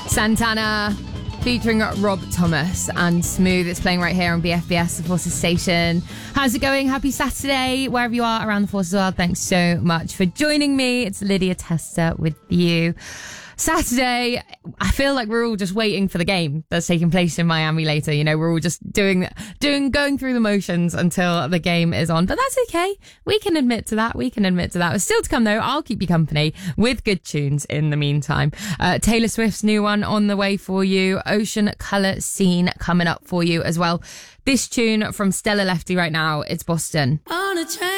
Santana featuring Rob Thomas and Smooth. It's playing right here on BFBS, the Forces Station. How's it going? Happy Saturday, wherever you are around the Forces world. Thanks so much for joining me. It's Lydia Tester with you. Saturday, I feel like we're all just waiting for the game that's taking place in Miami later. You know, we're all just going through the motions until the game is on. But that's okay. We can admit to that. It's still to come, though. I'll keep you company with good tunes in the meantime. Taylor Swift's new one on the way for you. Ocean Colour Scene coming up for you as well. This tune from Stella Lefty right now. It's Boston. On a train.